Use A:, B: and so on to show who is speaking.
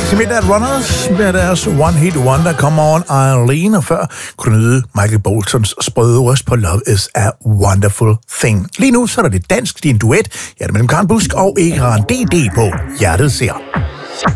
A: Midnight Runners med deres One Hit Wonder, Come On Eileen, og før kunne nyde Michael Boltons sprøde røst på Love Is A Wonderful Thing. Lige nu så er der lidt dansk, det er en duet, mellem Karen Busk og Egeran DD på Hjertet Ser.